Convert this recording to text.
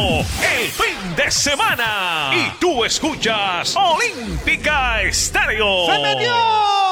el fin de semana. Y tú escuchas Olímpica Estéreo. ¡Se metió!